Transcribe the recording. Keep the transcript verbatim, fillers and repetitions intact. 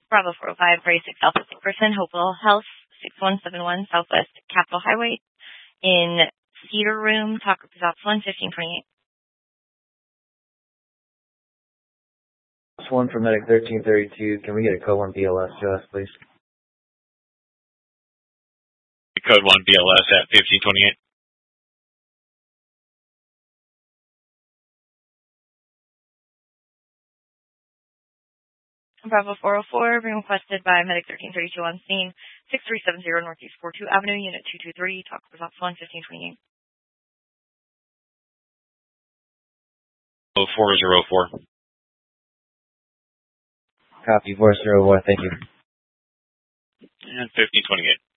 Bravo four oh five, Gray six Alpha six person, Hopewell Health, six one seven one Southwest Capitol Highway in Cedar Room, talk group is ops one, fifteen twenty-eight. One for Medic thirteen thirty-two. Can we get a code one B L S to us, please? Code one B L S at fifteen twenty-eight. Bravo four oh four, being requested by Medic thirteen thirty-two on scene, six three seven zero Northeast forty-two Avenue, Unit two two three, talk group is ops one, fifteen twenty-eight. Oh, four oh four. Copy four oh four, thank you. And fifteen twenty-eight.